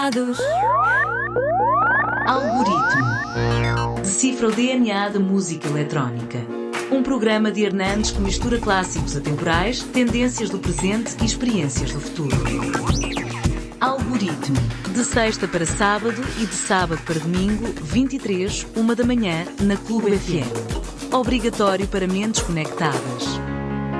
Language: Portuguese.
Algoritmo. Decifra o DNA da música eletrónica. Um programa de Hernandes que mistura clássicos atemporais, tendências do presente e experiências do futuro. Algoritmo. De sexta para sábado e de sábado para domingo, 23, 1 da manhã, na Clube FM. Obrigatório para mentes conectadas.